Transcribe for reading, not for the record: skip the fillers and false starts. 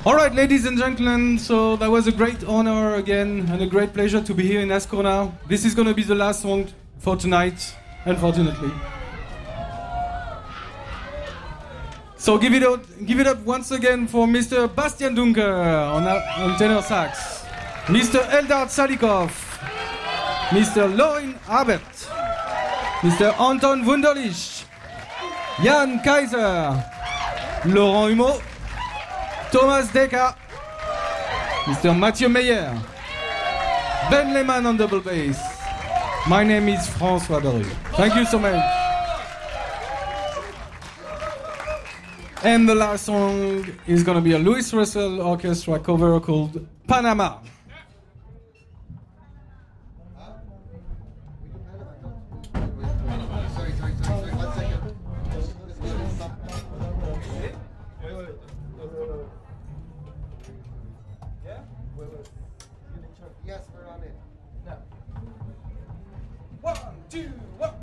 All right, ladies and gentlemen, so that was a great honor again and a great pleasure to be here in Ascona. This is going to be the last song for tonight, unfortunately. So give it up once again for Mr. Bastian Dunker on tenor sax, Mr. Eldar Salikov, Mr. Lorin Arbet, Mr. Anton Wunderlich, Jan Kaiser, Laurent Humeau, Thomas Decker, Mr. Mathieu Meyer, Ben Lehman on double bass. My name is François Barru. Thank you so much. And the last song is going to be a Louis Russell Orchestra cover called Panama. Yes, we're on it. No. 1, 2.